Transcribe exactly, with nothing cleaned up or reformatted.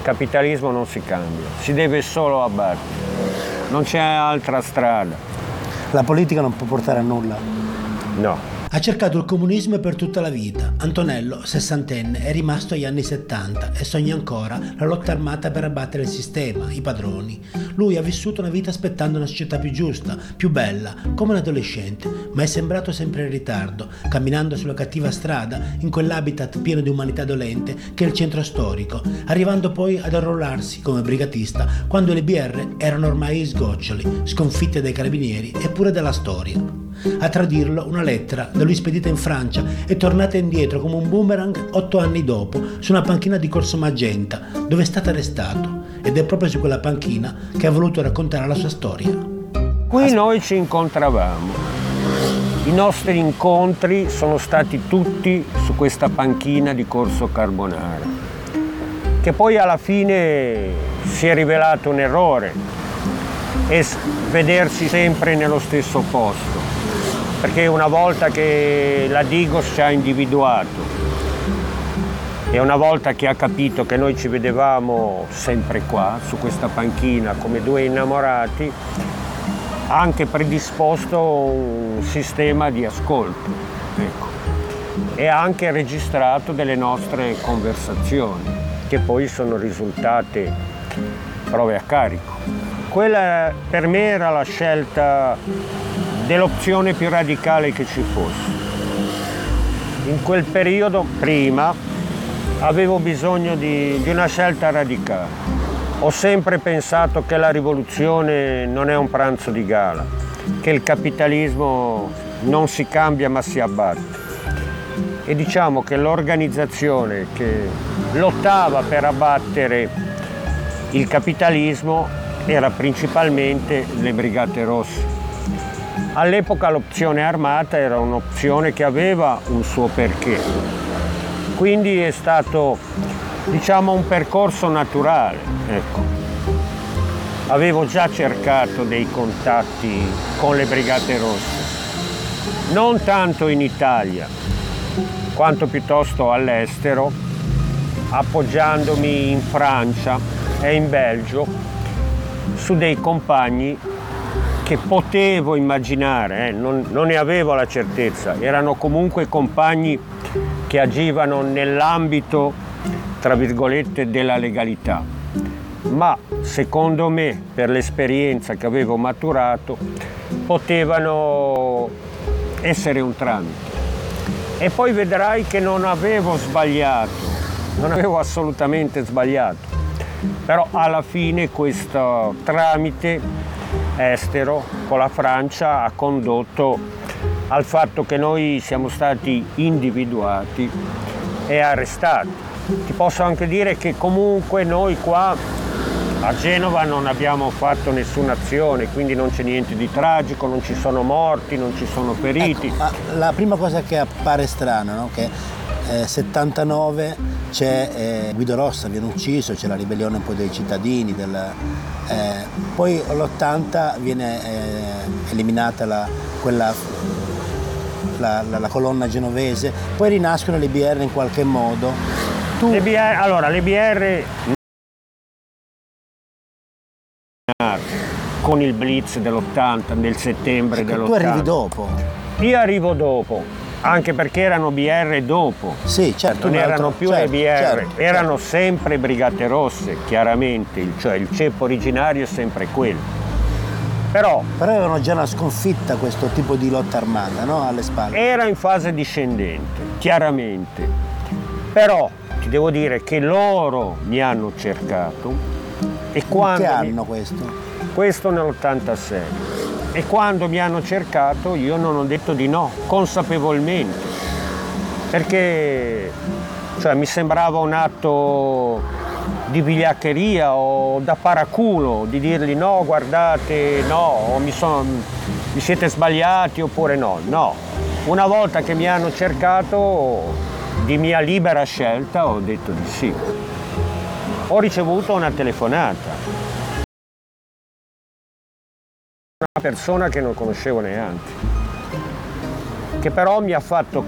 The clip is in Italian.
capitalismo non si cambia, si deve solo abbattere, non c'è altra strada. La politica non può portare a nulla? No. Ha cercato il comunismo per tutta la vita. Antonello, sessantenne, è rimasto agli anni settanta e sogna ancora la lotta armata per abbattere il sistema, i padroni. Lui ha vissuto una vita aspettando una società più giusta, più bella, come un adolescente, ma è sembrato sempre in ritardo, camminando sulla cattiva strada, in quell'habitat pieno di umanità dolente che è il centro storico, arrivando poi ad arruolarsi come brigatista quando le B R erano ormai sgoccioli, sconfitte dai carabinieri e pure dalla storia. A tradirlo una lettera da lui spedita in Francia e tornata indietro come un boomerang otto anni dopo su una panchina di Corso Magenta dove è stato arrestato, ed è proprio su quella panchina che ha voluto raccontare la sua storia. Qui As- noi ci incontravamo, i nostri incontri sono stati tutti su questa panchina di Corso Carbonara, che poi alla fine si è rivelato un errore, e vedersi sempre nello stesso posto, perché una volta che la Digos ci ha individuato e una volta che ha capito che noi ci vedevamo sempre qua, su questa panchina, come due innamorati, ha anche predisposto un sistema di ascolto, ecco, e ha anche registrato delle nostre conversazioni, che poi sono risultate prove a carico. Quella per me era la scelta dell'opzione più radicale che ci fosse. In quel periodo, prima, avevo bisogno di, di una scelta radicale. Ho sempre pensato che la rivoluzione non è un pranzo di gala, che il capitalismo non si cambia ma si abbatte. E diciamo che l'organizzazione che lottava per abbattere il capitalismo era principalmente le Brigate Rosse. All'epoca l'opzione armata era un'opzione che aveva un suo perché, quindi è stato, diciamo, un percorso naturale, ecco. Avevo già cercato dei contatti con le Brigate Rosse, non tanto in Italia, quanto piuttosto all'estero, appoggiandomi in Francia e in Belgio su dei compagni che potevo immaginare, eh, non, non ne avevo la certezza, erano comunque compagni che agivano nell'ambito, tra virgolette, della legalità, ma secondo me, per l'esperienza che avevo maturato, potevano essere un tramite. E poi vedrai che non avevo sbagliato, non avevo assolutamente sbagliato, però alla fine questo tramite estero con la Francia ha condotto al fatto che noi siamo stati individuati e arrestati. Ti posso anche dire che comunque noi qua a Genova non abbiamo fatto nessuna azione, quindi non c'è niente di tragico, non ci sono morti, non ci sono feriti. Ecco, ma la prima cosa che appare strana, no? Che eh, settantanove c'è eh, Guido Rossa, viene ucciso, c'è la ribellione un po' dei cittadini, del, eh, poi all'ottanta viene eh, eliminata la, quella, la, la, la colonna genovese, poi rinascono le B R in qualche modo. Tu... Le B R, allora, le B R con il blitz dell'ottanta, del settembre ecco, dell'ottanta. Tu arrivi dopo. Io arrivo dopo, anche perché erano B R dopo. Sì, certo. Non erano altro, più certo, le B R, certo, erano certo. sempre Brigate Rosse, chiaramente, cioè il ceppo originario è sempre quello. Però, Però avevano già una sconfitta questo tipo di lotta armata, no? Alle spalle. Era in fase discendente, chiaramente. Però ti devo dire che loro mi hanno cercato e quando... Che mi... anno questo? Questo nell'ottantasei. E quando mi hanno cercato io non ho detto di no, consapevolmente, perché cioè, mi sembrava un atto di vigliaccheria o da paraculo, di dirgli no, guardate, no, o mi, son, mi siete sbagliati oppure no. No, una volta che mi hanno cercato di mia libera scelta ho detto di sì. Ho ricevuto una telefonata. Una persona che non conoscevo neanche, che però mi ha fatto